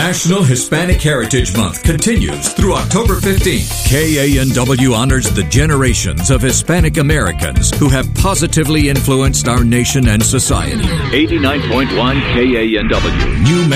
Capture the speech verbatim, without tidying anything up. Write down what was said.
National Hispanic Heritage Month continues through October fifteenth. K A N W honors the generations of Hispanic Americans who have positively influenced our nation and society. eighty-nine point one K A N W. New